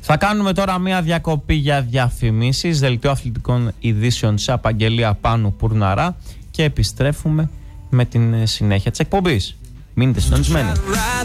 Θα κάνουμε τώρα μια διακοπή για διαφημίσεις, δελτίο αθλητικών ειδήσεων σε απαγγελία Πάνου Πουρναρά και επιστρέφουμε με την συνέχεια της εκπομπής. Μείνετε συντονισμένοι.